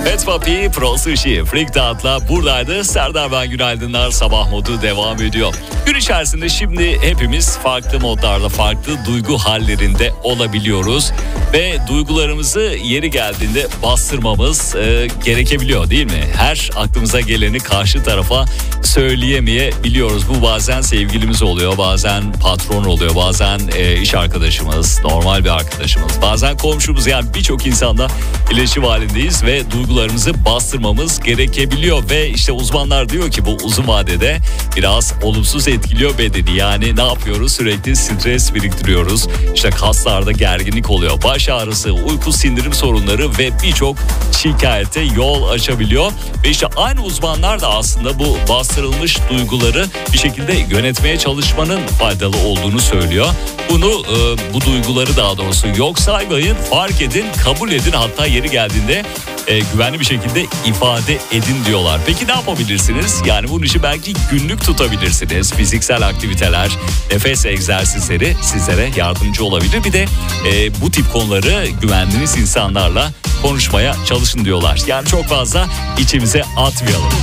Evet Papi, Pro Sushi, Freak Dağıt'la buradaydı. Serdar ben günaydınlar, sabah modu devam ediyor. Gün içerisinde şimdi hepimiz farklı modlarda, farklı duygu hallerinde olabiliyoruz. Ve duygularımızı yeri geldiğinde bastırmamız gerekebiliyor değil mi? Her aklımıza geleni karşı tarafa söyleyemeyebiliyoruz. Bu bazen sevgilimiz oluyor, bazen patron oluyor, bazen iş arkadaşımız, normal bir arkadaşımız, bazen komşumuz. Yani birçok insanla iletişim halindeyiz ve duygularımızı bastırmamız gerekebiliyor. Ve işte uzmanlar diyor ki bu uzun vadede biraz olumsuz etkiliyor bedeni. Yani ne yapıyoruz? Sürekli stres biriktiriyoruz. İşte kaslarda gerginlik oluyor, baş ağrısı, uyku sindirim sorunları ve birçok şikayete yol açabiliyor. Ve işte aynı uzmanlar da aslında bu bastırılmış duyguları bir şekilde yönetmeye çalışmanın faydalı olduğunu söylüyor. Bu duyguları daha doğrusu yok saymayın, fark edin, kabul edin, hatta yeri geldiğinde güvenli bir şekilde ifade edin diyorlar. Peki ne yapabilirsiniz? Yani bunun için belki günlük tutabilirsiniz. Fiziksel aktiviteler, nefes egzersizleri sizlere yardımcı olabilir. Bir de bu tip konuları güvendiğiniz insanlarla konuşmaya çalışın diyorlar. Yani çok fazla içimize atmayalım.